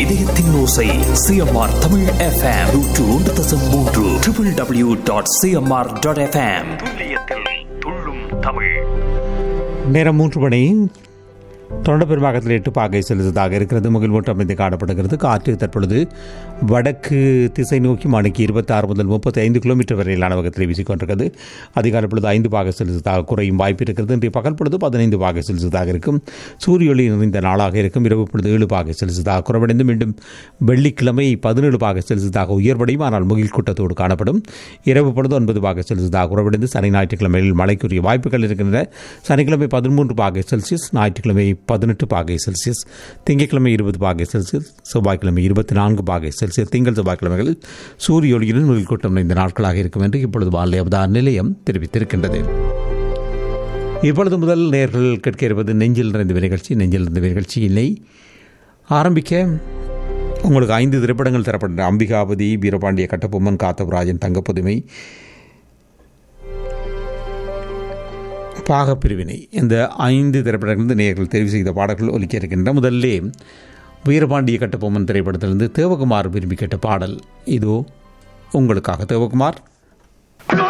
இதயத்தின் ஓசை CMR Tamil FM 101.3 www.cmr.fm. துல்லியத்தில் துள்ளும் தமிழ். நேரம் 3 மணி. தொடர் பெரும்பாகத்தில் 8 பாகை செலுத்ததாக இருக்கிறது. முகில்மூட்டம் அமைந்து காணப்படுகிறது. காற்று தற்பொழுது வடக்கு திசை நோக்கி மணிக்கு 26 முதல் 35 கிலோமீட்டர் வரையிலான வேகத்தில் வீசிக்கொண்டிருக்கிறது. அதிகாலை பொழுது 5 பாகை செலுத்ததாக குறையும் வாய்ப்பு இருக்கிறது. இன்றைய பகல் பொழுது 15 பாகை செலுத்ததாக இருக்கும். சூரிய ஒளி நிறைந்த நாளாக இருக்கும். இரவு பொழுது 7 பாகை செலுத்ததாக குறைவடைந்து மீண்டும் வெள்ளிக்கிழமை 17 பாகை செலுத்ததாக உயர்வடையும். ஆனால் முகில் கூட்டத்தோடு காணப்படும். இரவு பொழுது 9 பாகை செலுத்ததாக குறைவடைந்து சனி ஞாயிற்றுக்கிழமையில் மழைக்குரிய வாய்ப்புகள் இருக்கின்றன. சனிக்கிழமை 13 பாகை செல்சியஸ், ஞாயிற்றுக்கிழமை 18 பாகை செல்சியஸ், திங்கட்கிழமை 20 பாகை செல்சியஸ், செவ்வாய்க்கிழமை 24 பாகை செல்சியஸ். திங்கள் செவ்வாய்க்கிழமைகளில் சூரிய ஒளியுடன் முகில் கூட்டம் நிறைந்த நாட்களாக இருக்கும் என்று இப்பொழுது வானிலை அவதார நிலையம் தெரிவித்திருக்கின்றது. இப்பொழுது முதல் நேர்கள் கேட்க இருப்பது நெஞ்சில் நிறைந்த நிகழ்ச்சி. நெஞ்சில் இருந்த நிகழ்ச்சியினை ஆரம்பிக்க உங்களுக்கு 5 திரைப்படங்கள் தரப்பட்ட அம்பிகாபதி, வீரபாண்டிய கட்டபொம்மன், காத்தவராஜன், தங்கப்புதுமை, பாகப்பிரிவினை, இந்த 5 திரைப்படங்களிலிருந்து நேயர்கள் தெரிவு செய்த பாடல்கள் ஒலிக்க இருக்கின்றன. முதல்லே வீரபாண்டிய கட்டபொம்மன் திரைப்படத்திலிருந்து தேவகுமார் விரும்பி கேட்ட பாடல் இதோ உங்களுக்காக. தேவகுமார்.